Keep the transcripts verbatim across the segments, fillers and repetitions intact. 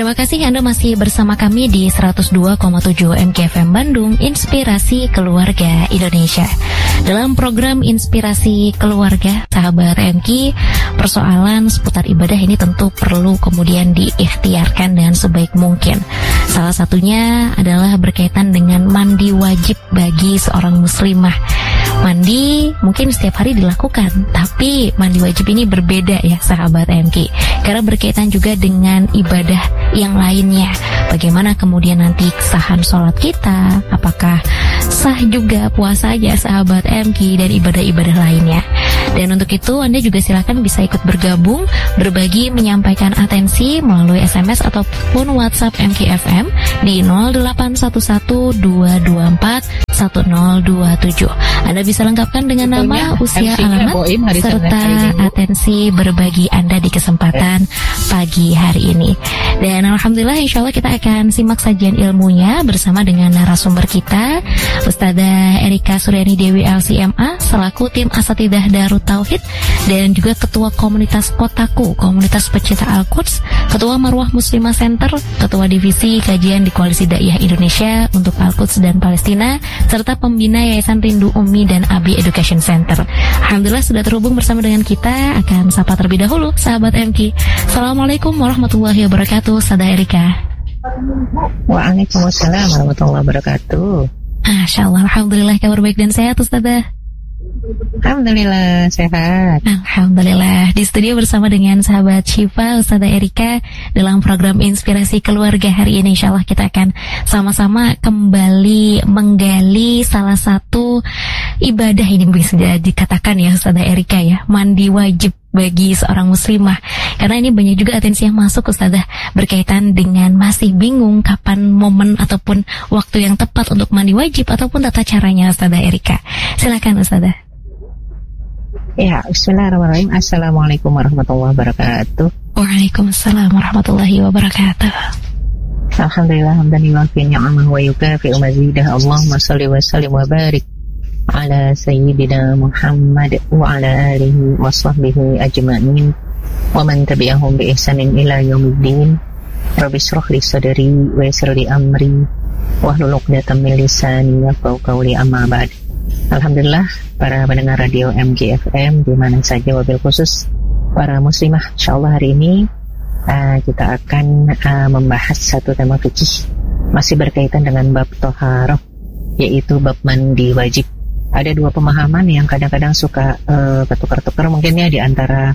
Terima kasih Anda masih bersama kami di seratus dua koma tujuh M K F M Bandung, Inspirasi Keluarga Indonesia. Dalam program Inspirasi Keluarga, sahabat M K, persoalan seputar ibadah ini tentu perlu kemudian diikhtiarkan dengan sebaik mungkin. Salah satunya adalah berkaitan dengan mandi wajib bagi seorang muslimah. Mandi mungkin setiap hari dilakukan, tapi mandi wajib ini berbeda ya sahabat M K, karena berkaitan juga dengan ibadah yang lainnya. Bagaimana kemudian nanti kesahan sholat kita, apakah sah juga puasanya sahabat M K dan ibadah-ibadah lainnya. Dan untuk itu Anda juga silakan bisa ikut bergabung, berbagi, menyampaikan atensi melalui S M S ataupun WhatsApp M K F M di nol delapan satu satu dua dua empat satu nol dua tujuh. Anda bisa lengkapkan dengan nama, usia, alamat, serta atensi berbagi Anda di kesempatan pagi hari ini. Dan alhamdulillah insya Allah kita akan simak sajian ilmunya bersama dengan narasumber kita, Ustadzah Erika Suryani Dewi L C M A selaku tim Asatidah Darut Tauhid dan juga Ketua Komunitas Kotaku, Komunitas Pecinta Al-Quds, Ketua Marwah Muslimah Center, Ketua Divisi Kajian di Koalisi Daiyah Indonesia untuk Al-Quds dan Palestina, serta pembina Yayasan Rindu Umi dan Abi Education Center. Alhamdulillah sudah terhubung bersama dengan kita. Akan sapa terlebih dahulu sahabat M K. Assalamualaikum warahmatullahi wabarakatuh, Ustadzah Erika. Waalaikumsalam warahmatullahi wabarakatuh. Masya Allah, alhamdulillah kabar baik dan sehat Ustadzah. Alhamdulillah sehat. Alhamdulillah. Di studio bersama dengan sahabat Syifa, Ustadzah Erika dalam program Inspirasi Keluarga hari ini. Insya Allah kita akan sama-sama kembali menggali salah satu ibadah ini bisa dikatakan ya Ustadzah Erika ya, mandi wajib bagi seorang muslimah. Karena ini banyak juga atensi yang masuk Ustadzah berkaitan dengan masih bingung kapan momen ataupun waktu yang tepat untuk mandi wajib ataupun tata caranya Ustadzah Erika. Silakan Ustadzah. Ya, bismillahirrahmanirrahim. Assalamualaikum warahmatullahi wabarakatuh. Waalaikumsalam warahmatullahi wabarakatuh. Alhamdulillah hamdan yuwafi ni'amah wa yukafi mazidah. Allahumma shalli wa sallim wa barik ala sayyidina Muhammad wa ala alihi wa sahbihi ajma'in wa man tabi'ahum bi ihsanin ila yaumiddin. Rabbi shrah li sadri wa yassir li amri wahlul 'uqdatam min lisani yafqahu qawli, amma ba'd. Alhamdulillah para pendengar radio M K F M di mana saja, wabil khusus para muslimah, insyaallah hari ini uh, kita akan uh, membahas satu tema fikih masih berkaitan dengan bab thaharah, yaitu bab mandi wajib. Ada dua pemahaman yang kadang-kadang suka uh, ketukar-tukar mungkin ya di antara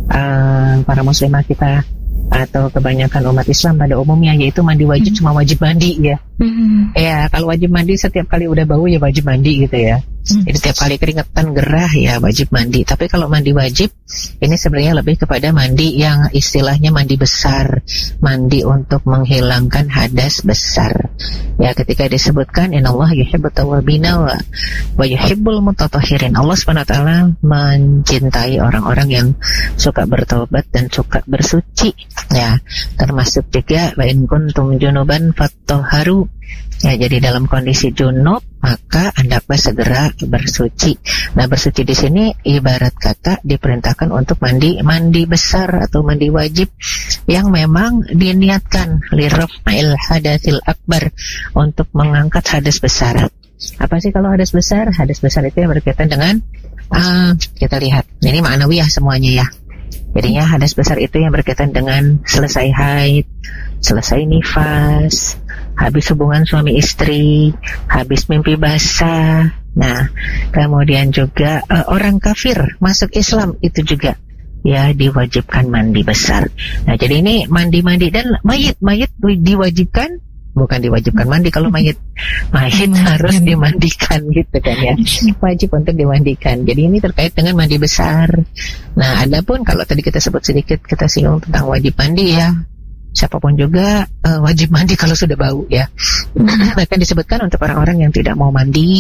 uh, para muslimah kita atau kebanyakan umat Islam pada umumnya, yaitu mandi wajib mm-hmm. cuma wajib mandi ya. Mm-hmm. Ya, kalau wajib mandi setiap kali udah bau ya wajib mandi gitu ya. Mm-hmm. Jadi setiap kali keringetan gerah ya wajib mandi. Tapi kalau mandi wajib ini sebenarnya lebih kepada mandi yang istilahnya mandi besar, mandi untuk menghilangkan hadas besar. Ya, ketika disebutkan innallaha yuhibbut tawwabina wa wa yuhibbul mutatahhirin. Allah Subhanahu wa taala mencintai orang-orang yang suka bertobat dan suka bersuci. Ya, termasuk juga wa in kuntum junuban fattahharu. Ya, jadi dalam kondisi junub maka hendaklah segera bersuci. Nah, bersuci di sini ibarat kata diperintahkan untuk mandi mandi besar atau mandi wajib yang memang diniatkan liraf'il hadatsil akbar, untuk mengangkat hadas besar. Apa sih kalau hadas besar? Hadas besar itu yang berkaitan dengan uh, kita lihat. Ini ma'nawiyah semuanya ya. Jadinya hadas besar itu yang berkaitan dengan selesai haid, selesai nifas, habis hubungan suami istri, habis mimpi basah. Nah, kemudian juga uh, orang kafir masuk Islam itu juga ya diwajibkan mandi besar. Nah, jadi ini mandi-mandi dan mayit mayit diwajibkan, bukan diwajibkan mandi. Kalau mayit mayit harus dimandikan gitu kan ya, wajib untuk dimandikan. Jadi ini terkait dengan mandi besar. Nah, adapun kalau tadi kita sebut sedikit, kita singgung tentang wajib mandi ya, siapapun juga uh, wajib mandi kalau sudah bau ya. Bahkan disebutkan untuk orang-orang yang tidak mau mandi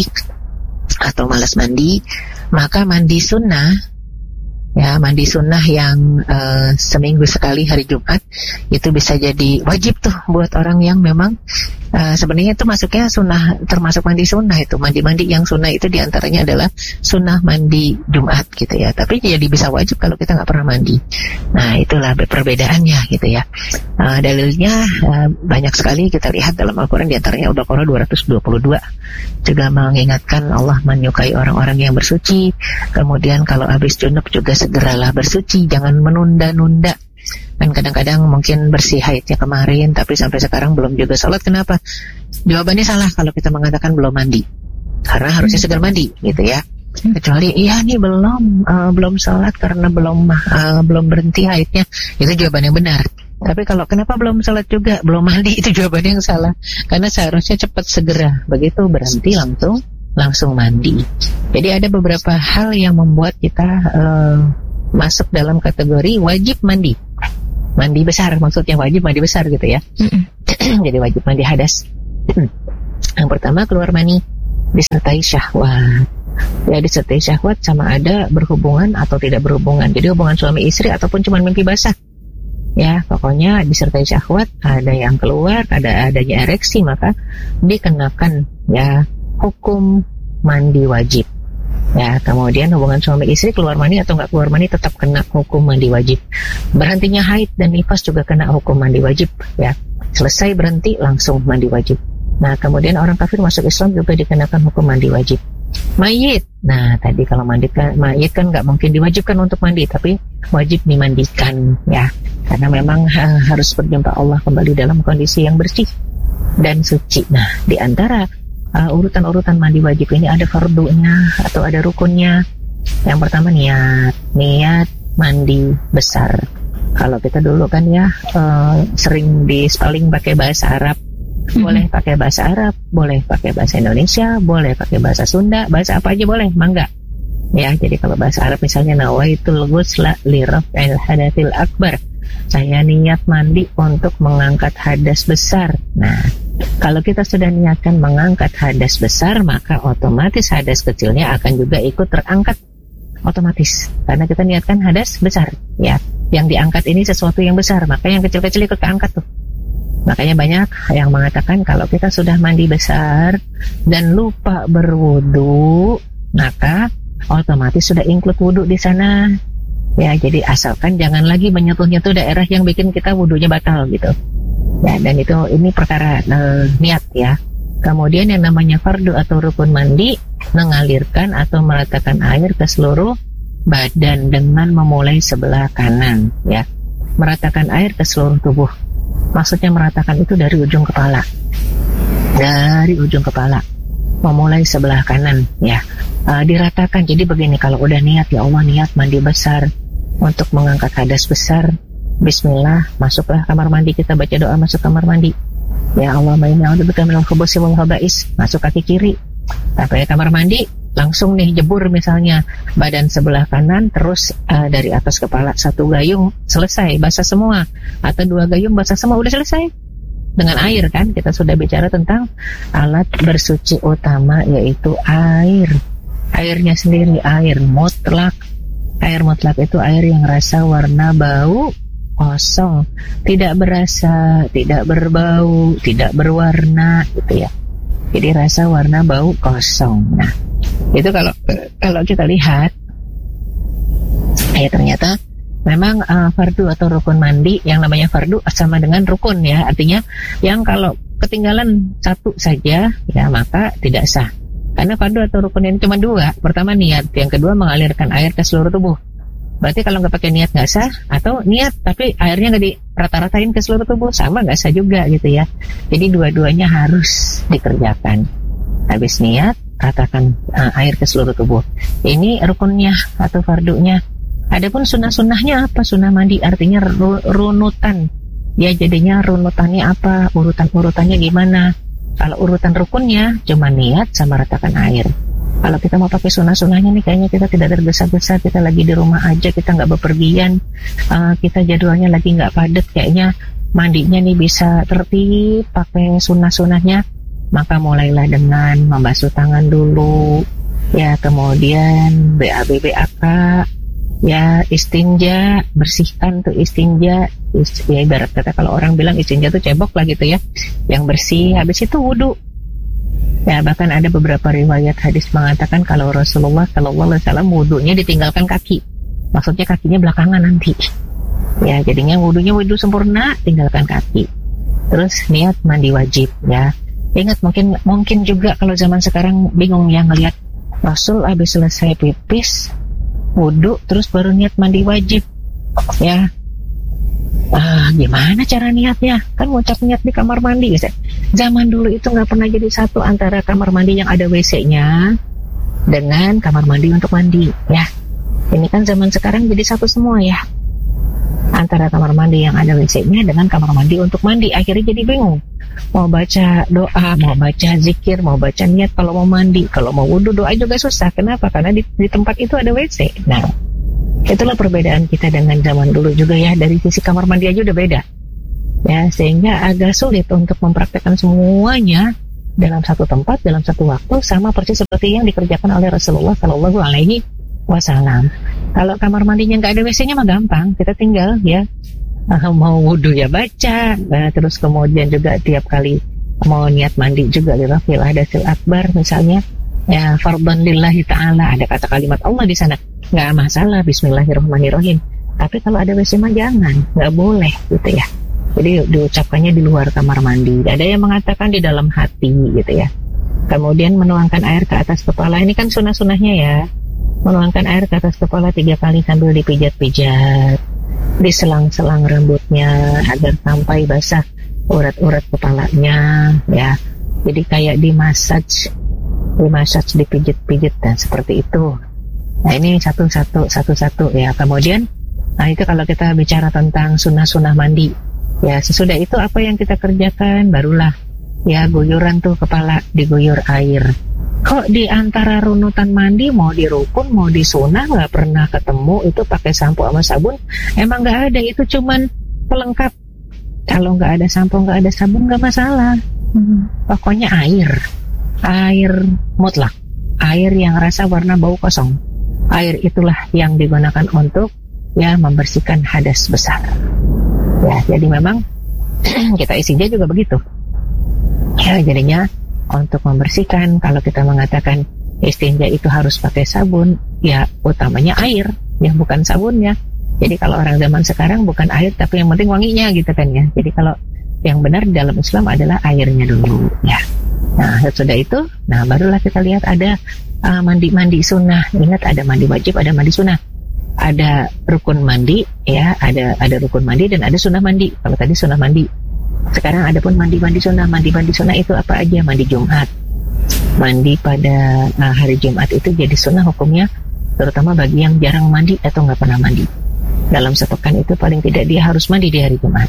atau malas mandi, maka mandi sunnah. Ya, mandi sunnah yang uh, seminggu sekali hari Jumat itu bisa jadi wajib tuh buat orang yang memang uh, sebenarnya itu masuknya sunnah, termasuk mandi sunnah itu. Mandi-mandi yang sunnah itu diantaranya adalah sunnah mandi Jumat gitu ya. Tapi jadi bisa wajib kalau kita nggak pernah mandi. Nah, itulah perbedaannya gitu ya. Uh, dalilnya uh, banyak sekali kita lihat dalam Al-Quran, di antaranya Al-Baqarah dua ratus dua puluh dua juga mengingatkan Allah menyukai orang-orang yang bersuci. Kemudian kalau habis junub juga segeralah bersuci, jangan menunda-nunda. Dan kadang-kadang mungkin bersih haidnya kemarin tapi sampai sekarang belum juga sholat. Kenapa? Jawabannya salah kalau kita mengatakan belum mandi, karena harusnya segera mandi gitu ya. Kecuali iya nih belum uh, belum sholat karena belum uh, belum berhenti haidnya, itu jawaban yang benar. Tapi kalau kenapa belum sholat juga, belum mandi, itu jawabannya yang salah. Karena seharusnya cepat segera, begitu berhenti langsung langsung mandi. Jadi ada beberapa hal yang membuat kita uh, masuk dalam kategori wajib mandi. Mandi besar, maksudnya wajib mandi besar gitu ya. Jadi wajib mandi hadas. Yang pertama, keluar mani disertai syahwat. Ya, disertai syahwat sama ada berhubungan atau tidak berhubungan. Jadi hubungan suami istri ataupun cuma mimpi basah. Ya, pokoknya disertai syahwat, ada yang keluar, ada adanya ereksi, maka dikenakan ya hukum mandi wajib. Ya, kemudian hubungan suami istri keluar mani atau nggak keluar mani tetap kena hukum mandi wajib. Berhentinya haid dan nifas juga kena hukum mandi wajib. Ya, selesai berhenti langsung mandi wajib. Nah, kemudian orang kafir masuk Islam juga dikenakan hukum mandi wajib. Mayit, nah tadi kalau mandi kan, mayit kan nggak mungkin diwajibkan untuk mandi, tapi wajib dimandikan ya, karena memang ha, harus berjumpa Allah kembali dalam kondisi yang bersih dan suci. Nah, di antara uh, urutan-urutan mandi wajib ini ada fardunya atau ada rukunnya. Yang pertama niat, niat mandi besar. Kalau kita dulu kan ya uh, sering dispaling pakai bahasa Arab. Boleh pakai bahasa Arab, boleh pakai bahasa Indonesia, boleh pakai bahasa Sunda, bahasa apa aja boleh, mangga. Ya, jadi kalau bahasa Arab misalnya nawaitul ghusla li raf'il hadatsil akbar. Saya niat mandi untuk mengangkat hadas besar. Nah, kalau kita sudah niatkan mengangkat hadas besar, maka otomatis hadas kecilnya akan juga ikut terangkat otomatis. Karena kita niatkan hadas besar, ya. Yang diangkat ini sesuatu yang besar, maka yang kecil-kecil ikut keangkat tuh. Makanya banyak yang mengatakan kalau kita sudah mandi besar dan lupa berwudu, maka otomatis sudah include wudu di sana. Ya, jadi asalkan jangan lagi menyentuh-nyentuh daerah yang bikin kita wudunya batal gitu. Ya, dan itu ini perkara e, niat ya. Kemudian yang namanya fardu atau rukun mandi, mengalirkan atau meratakan air ke seluruh badan dengan memulai sebelah kanan ya. Meratakan air ke seluruh tubuh. Maksudnya meratakan itu dari ujung kepala, dari ujung kepala, memulai sebelah kanan, ya, uh, diratakan. Jadi begini, kalau udah niat, ya Allah niat mandi besar untuk mengangkat hadas besar, Bismillah, masuklah kamar mandi, kita baca doa masuk kamar mandi. Ya Allah, inni a'udzubika minal khubuthi wal khaba'is, masuk kaki kiri, sampai kamar mandi, langsung nih jebur misalnya badan sebelah kanan, terus uh, dari atas kepala satu gayung selesai basah semua, atau dua gayung basah semua, udah selesai dengan air kan. Kita sudah bicara tentang alat bersuci utama, yaitu air. Airnya sendiri air mutlak. Air mutlak itu air yang rasa, warna, bau kosong, tidak berasa, tidak berbau, tidak berwarna gitu ya. Jadi rasa, warna, bau kosong. Nah, itu kalau kalau kita lihat, ya ternyata memang uh, fardu atau rukun mandi, yang namanya fardu sama dengan rukun ya, artinya yang kalau ketinggalan satu saja ya maka tidak sah. Karena fardu atau rukun ini cuma dua, pertama niat, yang kedua mengalirkan air ke seluruh tubuh. Berarti kalau nggak pakai niat nggak sah, atau niat tapi airnya nggak di rata-ratain ke seluruh tubuh, sama nggak sah juga gitu ya. Jadi dua-duanya harus dikerjakan. Habis niat, ratakan uh, air ke seluruh tubuh. Ini rukunnya atau fardunya. Adapun sunnah-sunnahnya apa? Sunnah mandi artinya ru- runutan. Ya, jadinya runutannya apa? Urutan-urutannya gimana? Kalau urutan rukunnya cuma niat sama ratakan air. Kalau kita mau pakai sunnah-sunnahnya nih, kayaknya kita tidak tergesa-gesa, kita lagi di rumah aja, kita nggak bepergian, uh, kita jadwalnya lagi nggak padat, kayaknya mandinya nih bisa tertib pakai sunnah-sunnahnya. Maka mulailah dengan membasuh tangan dulu, ya, kemudian B A B B A K, ya, istinja, bersihkan tuh istinja, Ist, ya ibarat kata kalau orang bilang istinja tuh cebok lah gitu ya, yang bersih. Habis itu wudu. Ya, bahkan ada beberapa riwayat hadis mengatakan kalau Rasulullah Shallallahu Alaihi Wasallam wudunya ditinggalkan kaki, maksudnya kakinya belakangan nanti. Ya, jadinya wudunya wudu sempurna, tinggalkan kaki. Terus niat mandi wajib ya. Ingat, mungkin mungkin juga kalau zaman sekarang bingung ya ngelihat Rasul habis selesai pipis, wudu, terus baru niat mandi wajib. Ya. Ah, gimana cara niatnya? Kan ngucap niat di kamar mandi ya. Zaman dulu itu nggak pernah jadi satu antara kamar mandi yang ada W C-nya dengan kamar mandi untuk mandi ya. Ini kan zaman sekarang jadi satu semua ya, antara kamar mandi yang ada W C-nya dengan kamar mandi untuk mandi. Akhirnya jadi bingung, mau baca doa, mau baca zikir, mau baca niat kalau mau mandi. Kalau mau wudhu, doa juga susah. Kenapa? Karena di, di tempat itu ada W C. Nah, itulah perbedaan kita dengan zaman dulu juga ya. Dari sisi kamar mandi aja udah beda ya, sehingga agak sulit untuk mempraktekkan semuanya dalam satu tempat, dalam satu waktu, sama persis seperti yang dikerjakan oleh Rasulullah Shallallahu Alaihi Wasallam. Kalau kamar mandinya nggak ada W C-nya mah gampang, kita tinggal ya, uh, mau wudhu ya baca, uh, terus kemudian juga tiap kali mau niat mandi juga lirafil hadasil akbar misalnya ya, fardhan lillahi ta'ala, ada kata kalimat Allah di sana, nggak masalah, bismillahirrahmanirrahim. Tapi kalau ada W C mah jangan, nggak boleh gitu ya. Jadi diucapkannya di luar kamar mandi. Ada yang mengatakan di dalam hati gitu ya. Kemudian menuangkan air ke atas kepala, ini kan sunah-sunahnya ya. Menuangkan air ke atas kepala tiga kali sambil dipijat-pijat, diselang-selang rambutnya agar sampai basah urat-urat kepalanya ya. Jadi kayak dimasaj, dimasaj, dipijit-pijit dan seperti itu. Nah, ini satu-satu, satu-satu ya. Kemudian, nah itu kalau kita bicara tentang sunnah-sunnah mandi ya, sesudah itu apa yang kita kerjakan, barulah ya guyuran tuh kepala, diguyur air. Kok di antara runutan mandi, mau di rukun, mau di sunnah, nggak pernah ketemu itu pakai sampo sama sabun? Emang nggak ada, itu cuman pelengkap. Kalau nggak ada sampo, nggak ada sabun, nggak masalah. Hmm. Pokoknya air, air mutlak, air yang rasa warna bau kosong. Air itulah yang digunakan untuk ya membersihkan hadas besar. Ya, jadi memang kita isinya juga begitu. Ya, jadinya untuk membersihkan, kalau kita mengatakan istinja itu harus pakai sabun, ya utamanya air, ya bukan sabunnya. Jadi kalau orang zaman sekarang bukan air, tapi yang penting wanginya gitu kan ya. Jadi kalau yang benar di dalam Islam adalah airnya dulu ya. Nah, sudah itu, nah barulah kita lihat ada uh, mandi-mandi sunnah. Ingat, ada mandi wajib, ada mandi sunnah. Ada rukun mandi ya, ada ada rukun mandi dan ada sunnah mandi. Kalau tadi sunnah mandi, sekarang ada pun mandi-mandi sunnah. Mandi-mandi sunnah itu apa aja? Mandi Jumat, mandi pada uh, hari Jumat itu jadi sunnah hukumnya, terutama bagi yang jarang mandi atau nggak pernah mandi. Dalam sepekan itu paling tidak dia harus mandi di hari Jumat.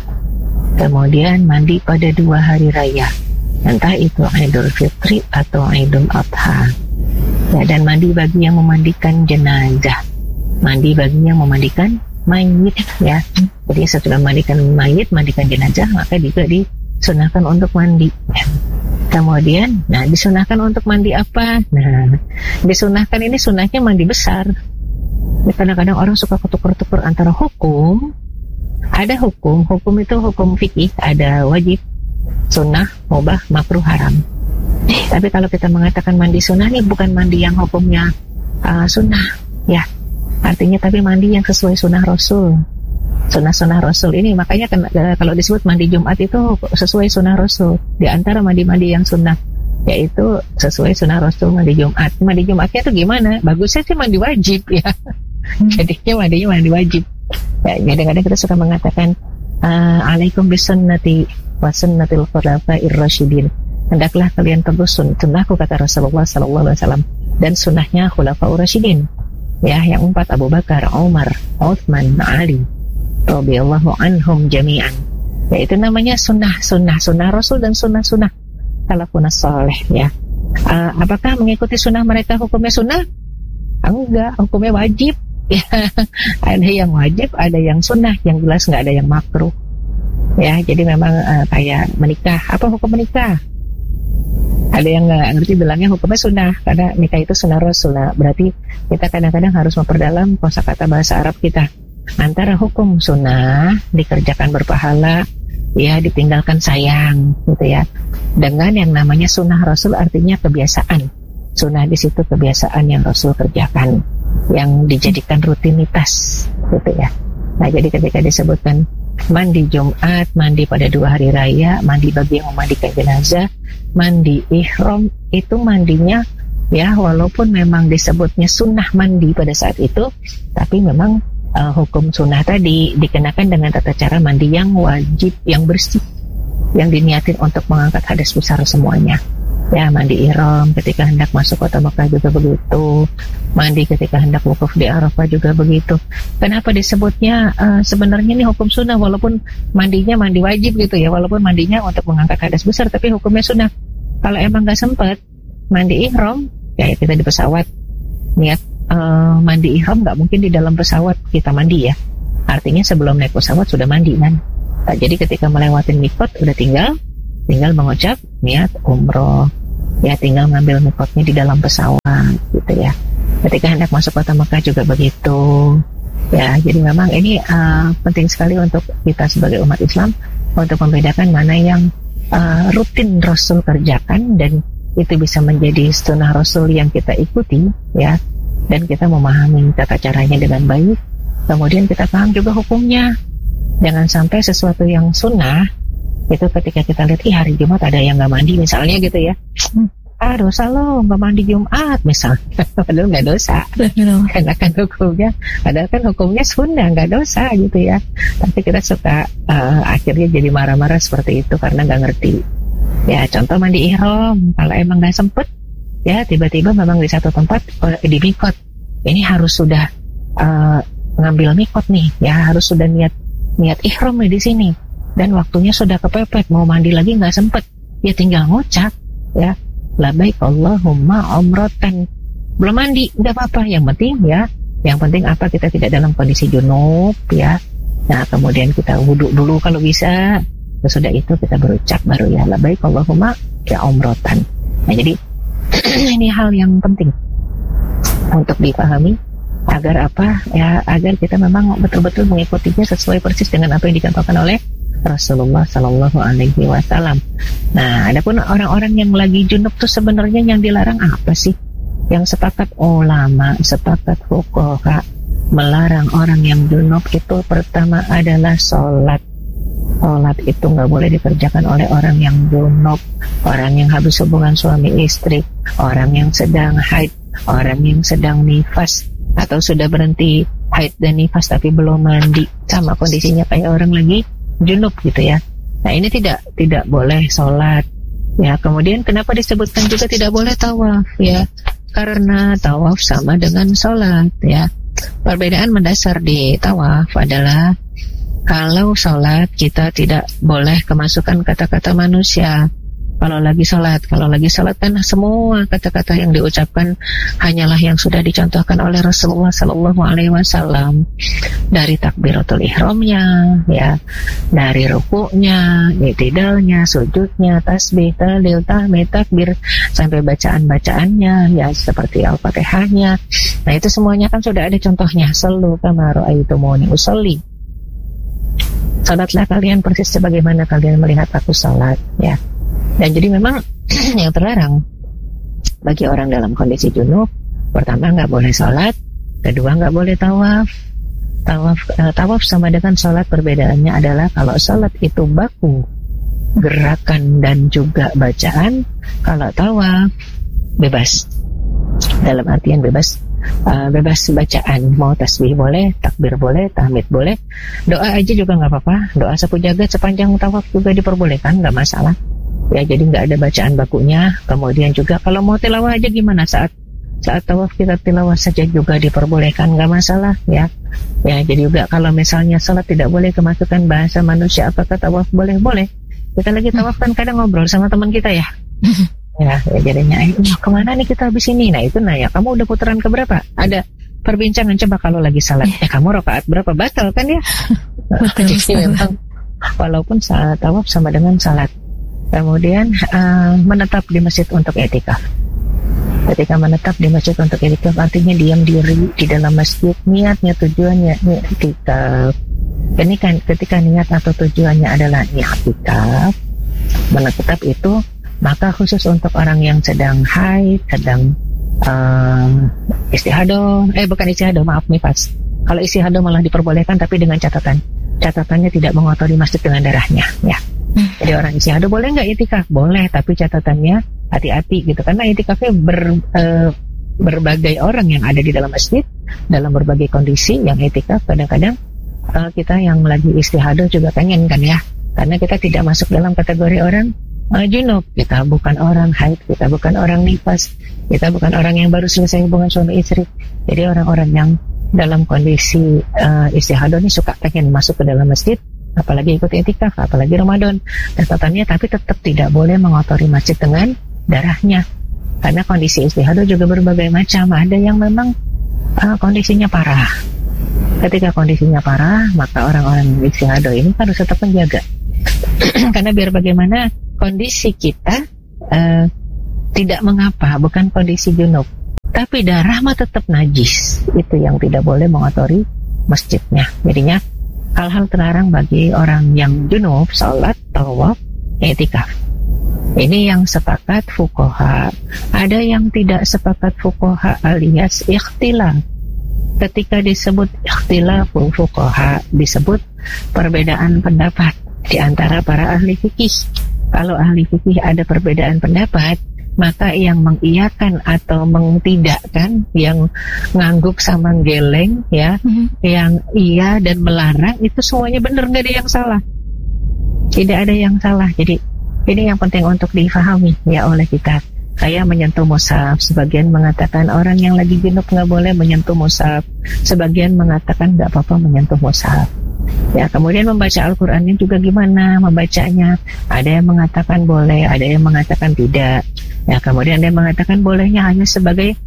Kemudian mandi pada dua hari raya, entah itu Idul Fitri atau Idul Adha ya, dan mandi bagi yang memandikan jenazah, mandi bagi yang memandikan mayit ya. Jadi setelah mandikan mayit, mandikan jenazah, maka juga disunahkan untuk mandi. Kemudian, nah disunahkan untuk mandi apa? Nah, disunahkan ini sunahnya mandi besar. Kadang-kadang orang suka ketukur-tukur antara hukum. Ada hukum, hukum itu hukum fikih, ada wajib, sunnah, mubah, makruh, haram. Tapi kalau kita mengatakan mandi sunnah, ini bukan mandi yang hukumnya uh, sunnah ya. Artinya tapi mandi yang sesuai sunnah Rasul, sunnah-sunnah Rasul ini. Makanya kan, kalau disebut mandi Jumat itu sesuai sunnah Rasul. Di antara mandi-mandi yang sunnah, yaitu sesuai sunnah Rasul mandi Jumat. Mandi Jumatnya itu gimana? Bagusnya sih mandi wajib ya. Jadinya mandinya mandi wajib. Ya, kadang-kadang kita suka mengatakan alaikum bisunnati wa sunnatil khulafa'ir rasyidin. Hendaklah kalian teguh sunnahku, kata Rasulullah sallallahu alaihi wasallam, dan sunnahnya khulafa'ur rasyidin. Ya, yang empat, Abu Bakar, Umar, Utsman, Ali radhiyallahu anhum jami'an. Ya, itu namanya sunnah, sunnah, sunnah Rasul dan sunnah-sunnah salafun saleh ya. Uh, apakah mengikuti sunnah mereka hukumnya sunnah? Enggak, hukumnya wajib. Ya, ada yang wajib, ada yang sunnah, yang jelas nggak ada yang makruh. Ya, jadi memang uh, kayak menikah. Apa hukum menikah? Ada yang nggak ngerti bilangnya hukumnya sunnah, karena nikah itu sunnah Rasul. Nah, berarti kita kadang-kadang harus memperdalam kosakata bahasa Arab kita. Antara hukum sunnah dikerjakan berpahala, ya ditinggalkan sayang, gitu ya. Dengan yang namanya sunnah Rasul, artinya kebiasaan. Sunnah di situ kebiasaan yang Rasul kerjakan, yang dijadikan rutinitas, gitu ya. Nah, jadi ketika disebutkan mandi Jumat, mandi pada dua hari raya, mandi bagi yang memandikan jenazah, mandi ihram, itu mandinya ya walaupun memang disebutnya sunnah mandi pada saat itu, tapi memang uh, hukum sunnah tadi dikenakan dengan tata cara mandi yang wajib, yang bersih, yang diniatin untuk mengangkat hadas besar semuanya. Ya, mandi ihram ketika hendak masuk kota Mekah juga begitu, mandi ketika hendak wukuf di Arafah juga begitu. Kenapa disebutnya uh, sebenarnya ini hukum sunnah, walaupun mandinya mandi wajib gitu ya, walaupun mandinya untuk mengangkat hadas besar, tapi hukumnya sunnah. Kalau emang nggak sempat mandi ihram, ya kita di pesawat niat uh, mandi ihram, nggak mungkin di dalam pesawat kita mandi ya. Artinya sebelum naik pesawat sudah mandi kan. Nah, jadi ketika melewati mikot udah tinggal tinggal mengucap niat umroh, ya tinggal ngambil mikotnya di dalam pesawat gitu ya. Ketika hendak masuk kota Mekah juga begitu ya. Jadi memang ini uh, penting sekali untuk kita sebagai umat Islam untuk membedakan mana yang uh, rutin Rasul kerjakan dan itu bisa menjadi sunnah Rasul yang kita ikuti ya, dan kita memahami tata caranya dengan baik, kemudian kita paham juga hukumnya. Jangan sampai sesuatu yang sunnah itu ketika kita lihat, ih hari Jumat ada yang nggak mandi misalnya gitu ya, hmm, ah dosa lo nggak mandi Jumat misalnya, padahal nggak dosa, karena kan hukumnya, padahal kan hukumnya sunnah nggak dosa gitu ya. Tapi kita suka uh, akhirnya jadi marah-marah seperti itu karena nggak ngerti. Ya contoh mandi ihram, kalau emang nggak sempet, ya tiba-tiba memang di satu tempat uh, di mikot, ini harus sudah uh, ngambil mikot nih, ya harus sudah niat niat ihram nih di sini. Dan waktunya sudah kepepet, mau mandi lagi nggak sempet, ya tinggal ngucap ya labbaik Allahumma umratan, belum mandi nggak apa-apa, yang penting ya yang penting apa, kita tidak dalam kondisi junub ya. Nah kemudian kita wudhu dulu kalau bisa, sesudah itu kita berucap baru ya labbaik Allahumma ya umratan. Nah jadi ini hal yang penting untuk dipahami agar apa ya, agar kita memang betul-betul mengikutinya sesuai persis dengan apa yang dicontohkan oleh Rasulullah Sallallahu Alaihi Wasallam. Nah, adapun orang-orang yang lagi junub tuh sebenarnya yang dilarang apa sih? Yang sepakat ulama, sepakat fuqaha melarang orang yang junub itu pertama adalah sholat. Sholat itu nggak boleh dikerjakan oleh orang yang junub, orang yang habis hubungan suami istri, orang yang sedang haid, orang yang sedang nifas, atau sudah berhenti haid dan nifas tapi belum mandi, sama kondisinya kayak orang lagi junub gitu ya. Nah ini tidak tidak boleh sholat ya. Kemudian kenapa disebutkan juga tidak boleh tawaf ya, karena tawaf sama dengan sholat ya. Perbedaan mendasar di tawaf adalah kalau sholat kita tidak boleh kemasukan kata-kata manusia kalau lagi sholat. Kalau lagi sholat kan semua kata-kata yang diucapkan hanyalah yang sudah dicontohkan oleh Rasulullah Sallallahu Alaihi Wasallam, dari takbiratul ihramnya ya, dari rukuknya, i'tidalnya, sujudnya, tasbih, tahlil, tahmid, takbir, sampai bacaan-bacaannya ya seperti Al-Fatihahnya. Nah itu semuanya kan sudah ada contohnya. Sallu kama ra'aitumuni usolli, salatlah kalian persis sebagaimana kalian melihat aku salat ya. Dan jadi memang yang terlarang bagi orang dalam kondisi junub, pertama nggak boleh sholat, kedua nggak boleh tawaf. Tawaf, uh, tawaf sama dengan sholat, perbedaannya adalah kalau sholat itu baku gerakan dan juga bacaan, kalau tawaf bebas, dalam artian bebas, uh, bebas bacaan, mau tasbih boleh, takbir boleh, tahmid boleh, doa aja juga nggak apa-apa, doa sapu jagat sepanjang tawaf juga diperbolehkan, nggak masalah. Ya jadi nggak ada bacaan bakunya. Kemudian juga kalau mau tilawah aja gimana, saat saat tawaf kita tilawah saja juga diperbolehkan, nggak masalah ya. Ya jadi juga kalau misalnya salat tidak boleh kemasukan bahasa manusia, apakah tawaf boleh? Boleh. Kita lagi tawaf kan kadang ngobrol sama teman kita ya. Ya, ya jadinya eh, kemana nih kita habis ini? Nah itu nanya, kamu udah putaran keberapa? Ada perbincangan, coba kalau lagi salat, eh kamu rakaat berapa? Batal kan ya. Jadi memang walaupun saat tawaf sama dengan salat. Kemudian uh, menetap di masjid untuk i'tikaf. Ketika menetap di masjid untuk i'tikaf artinya diam diri di dalam masjid, niatnya tujuannya i'tikaf. Ini kan ketika niat atau tujuannya adalah i'tikaf, menetap itu maka khusus untuk orang yang sedang haid, sedang uh, istihadah, eh bukan istihadah, maaf nifas. Kalau istihadah malah diperbolehkan, tapi dengan catatan, catatannya tidak mengotori masjid dengan darahnya, ya. Hmm. Jadi orang istihadah boleh nggak itikaf? Boleh, tapi catatannya hati-hati gitu, karena itikafnya ber, e, berbagai orang yang ada di dalam masjid dalam berbagai kondisi. Yang itikaf kadang-kadang e, kita yang lagi istihadah juga pengen kan ya, karena kita tidak masuk dalam kategori orang uh, junub, kita bukan orang haid, kita bukan orang nifas, kita bukan orang yang baru selesai hubungan suami istri. Jadi orang-orang yang dalam kondisi uh, istihadah ini suka pengen masuk ke dalam masjid, apalagi ikut i'tikaf, apalagi Ramadan, catatannya tapi tetap tidak boleh mengotori masjid dengan darahnya, karena kondisi istihadah juga berbagai macam. Ada yang memang uh, kondisinya parah. Ketika kondisinya parah, maka orang-orang yang istihadah ini harus tetap menjaga. Karena biar bagaimana kondisi kita uh, tidak mengapa, bukan kondisi junub, tapi darah mah tetap najis, itu yang tidak boleh mengotori masjidnya. Jadinya hal-hal terlarang bagi orang yang junub, salat, tawaf, i'tikaf. Ini yang sepakat fuqaha. Ada yang tidak sepakat fuqaha alias ikhtilaf. Ketika disebut ikhtilaf fuqaha, disebut perbedaan pendapat di antara para ahli fikih. Kalau ahli fikih ada perbedaan pendapat, maka yang mengiyakan atau mengtidakkan, yang ngangguk sama geleng, ya, mm-hmm. yang iya dan melarang, itu semuanya benar, nggak ada yang salah. Tidak ada yang salah. Jadi ini yang penting untuk difahami ya oleh kita. Saya menyentuh mushaf, sebagian mengatakan orang yang lagi junub nggak boleh menyentuh mushaf, sebagian mengatakan nggak apa-apa menyentuh mushaf. Ya, kemudian membaca Al-Qur'annya juga gimana membacanya? Ada yang mengatakan boleh, ada yang mengatakan tidak. Ya, kemudian ada yang mengatakan bolehnya hanya sebagai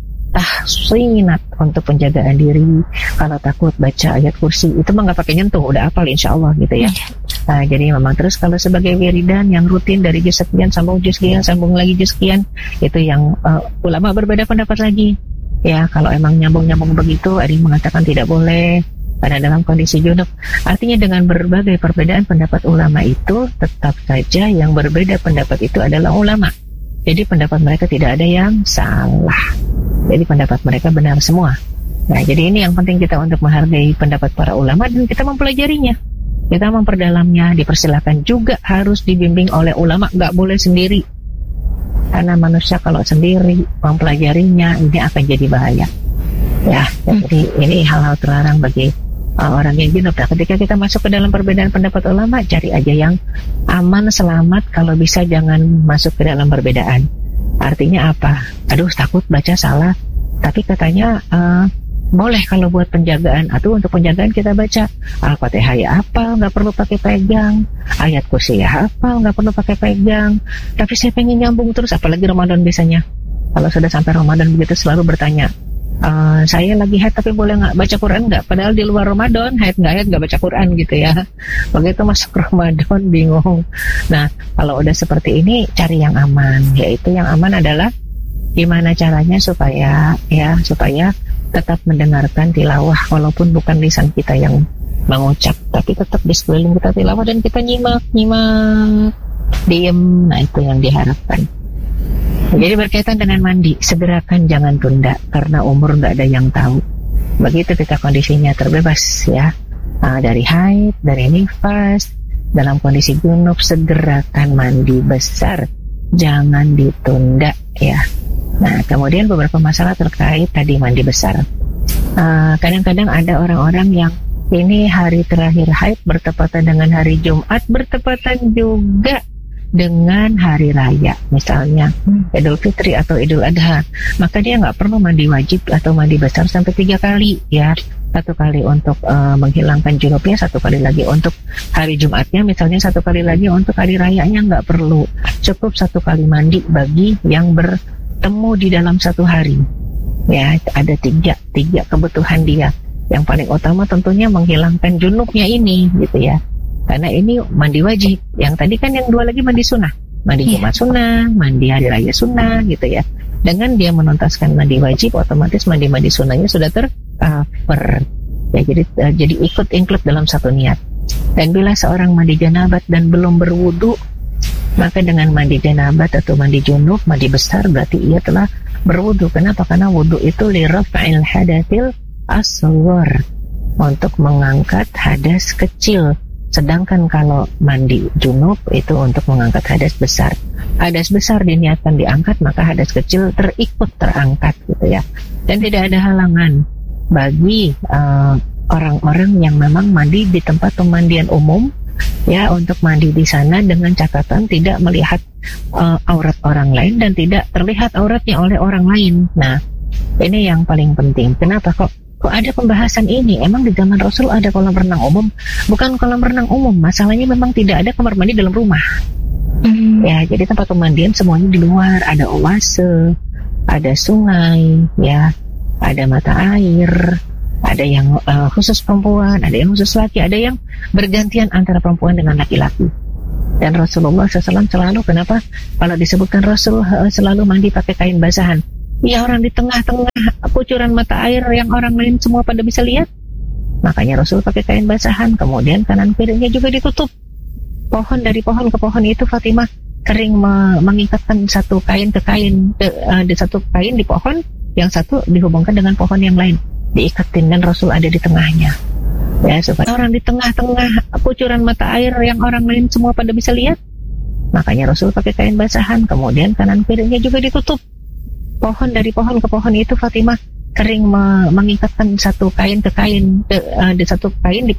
tahsinat untuk penjagaan diri. Kalau takut baca ayat kursi, itu mah nggak pakai nyentuh, udah hafal insyaallah gitu ya. Nah, jadi memang terus kalau sebagai wiridan yang rutin dari juz sekian sambung juz sekian sambung lagi juz sekian, itu yang uh, ulama berbeda pendapat lagi. Ya, kalau emang nyambung-nyambung begitu, ada yang mengatakan tidak boleh karena dalam kondisi junub. Artinya dengan berbagai perbedaan pendapat ulama itu, tetap saja yang berbeda pendapat itu adalah ulama. Jadi pendapat mereka tidak ada yang salah. Jadi pendapat mereka benar semua. Nah, jadi ini yang penting kita untuk menghargai pendapat para ulama dan kita mempelajarinya. Kita memperdalamnya, dipersilakan juga harus dibimbing oleh ulama, nggak boleh sendiri. Karena manusia kalau sendiri mempelajarinya, ini akan jadi bahaya. Ya, jadi ini hal-hal terlarang bagi uh, orang yang junub. Nah, ketika kita masuk ke dalam perbedaan pendapat ulama, cari aja yang aman, selamat. Kalau bisa jangan masuk ke dalam perbedaan. Artinya apa? Aduh, takut baca salah. Tapi katanya uh, boleh kalau buat penjagaan. Atau untuk penjagaan kita baca Al-Fatihah ya apa, nggak perlu pakai pegang. Ayat kursi ya apa, nggak perlu pakai pegang. Tapi saya pengen nyambung terus, apalagi Ramadan biasanya. Kalau sudah sampai Ramadan begitu selalu bertanya, Uh, saya lagi haid tapi boleh nggak baca Quran nggak? Padahal di luar Ramadan haid nggak haid nggak baca Quran gitu ya. Begitu masuk Ramadan bingung. Nah, kalau udah seperti ini cari yang aman, yaitu yang aman adalah gimana caranya supaya ya supaya tetap mendengarkan tilawah walaupun bukan lisan kita yang mengucap, tapi tetap di sekeliling kita tilawah dan kita nyimak nyimak diem. Nah, itu yang diharapkan. Jadi berkaitan dengan mandi, segerakan, jangan tunda, karena umur nggak ada yang tahu. Begitu kita kondisinya terbebas ya, nah, dari haid, dari nifas, dalam kondisi junub, segerakan mandi besar, jangan ditunda ya. Nah, kemudian beberapa masalah terkait tadi mandi besar. Uh, kadang-kadang ada orang-orang yang ini hari terakhir haid bertepatan dengan hari Jumat, bertepatan juga dengan hari raya, misalnya Idul Fitri atau Idul Adha, maka dia nggak perlu mandi wajib atau mandi besar sampai tiga kali ya. Satu kali untuk uh, menghilangkan junubnya, satu kali lagi untuk hari Jumatnya, misalnya satu kali lagi untuk hari rayanya, nggak perlu. Cukup satu kali mandi bagi yang bertemu di dalam satu hari. Ya, ada tiga tiga kebutuhan dia. Yang paling utama tentunya menghilangkan junubnya ini, gitu ya. Karena ini mandi wajib. Yang tadi kan yang dua lagi mandi sunnah. Mandi Jumat yeah. sunnah, mandi hari raya sunnah gitu ya. Dengan dia menuntaskan mandi wajib, otomatis mandi-mandi sunnahnya sudah tercover. Ya, jadi uh, jadi ikut include dalam satu niat. Dan bila seorang mandi janabat dan belum berwudu, maka dengan mandi janabat atau mandi junub, mandi besar, berarti ia telah berwudu. Kenapa? Karena wudu itu li raf'il hadatsil asghar. untuk mengangkat hadas kecil. Sedangkan kalau mandi junub itu untuk mengangkat hadas besar. Hadas besar diniatkan diangkat, maka hadas kecil terikut terangkat gitu ya. Dan tidak ada halangan bagi uh, orang-orang yang memang mandi di tempat pemandian umum ya, untuk mandi di sana dengan catatan tidak melihat uh, aurat orang lain dan tidak terlihat auratnya oleh orang lain. Nah, ini yang paling penting. Kenapa kok Kok ada pembahasan ini? Emang di zaman Rasul ada kolam renang umum? Bukan kolam renang umum, masalahnya memang tidak ada kamar mandi dalam rumah. Hmm. Ya, jadi tempat pemandian semuanya di luar. Ada oase, ada sungai, ya, ada mata air, ada yang uh, khusus perempuan, ada yang khusus laki, ada yang bergantian antara perempuan dengan laki-laki. Dan Rasulullah shallallahu alaihi wasallam selalu, kenapa? Kalau disebutkan Rasul uh, selalu mandi pakai kain basahan. Ya, orang di tengah-tengah kucuran mata air yang orang lain semua pada bisa lihat. Makanya Rasul pakai kain basahan. Kemudian kanan kirinya juga ditutup. Pohon dari pohon ke pohon itu Fatimah sering me- mengikatkan satu kain ke kain, de, uh, di satu kain di pohon, yang satu dihubungkan dengan pohon yang lain, diikatin, dan Rasul ada di tengahnya. Ya, supaya orang di tengah-tengah kucuran mata air yang orang lain semua pada bisa lihat. Makanya Rasul pakai kain basahan. Kemudian kanan kirinya juga ditutup. Pohon dari pohon ke pohon itu Fatimah sering me- mengikatkan satu kain ke kain, de, uh, di satu kain di